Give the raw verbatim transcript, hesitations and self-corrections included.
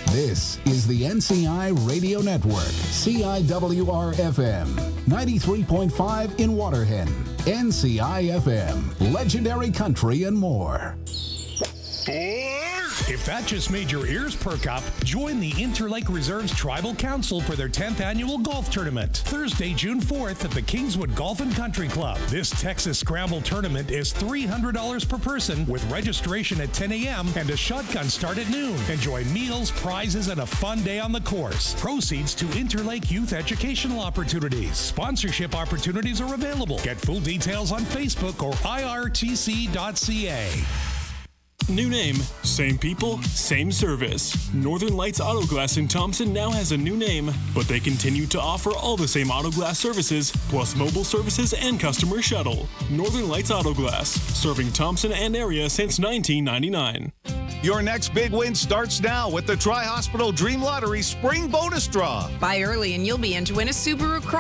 This is the N C I Radio Network, C I W R F M, ninety-three point five in Waterhen, N C I F M, legendary country and more. If that just made your ears perk up, join the Interlake Reserves Tribal Council for their tenth annual golf tournament, Thursday, June fourth at the Kingswood Golf and Country Club. This Texas Scramble tournament is three hundred dollars per person with registration at ten a.m. and a shotgun start at noon. Enjoy meals, prizes, and a fun day on the course. Proceeds to Interlake Youth Educational Opportunities. Sponsorship opportunities are available. Get full details on Facebook or I R T C dot C A. New name, same people, same service. Northern Lights Auto Glass in Thompson now has a new name, but they continue to offer all the same auto glass services, plus mobile services and customer shuttle. Northern Lights Auto Glass, serving Thompson and area since nineteen ninety-nine. Your next big win starts now with the Tri-Hospital Dream Lottery Spring Bonus Draw. Buy early and you'll be in to win a Subaru Cross.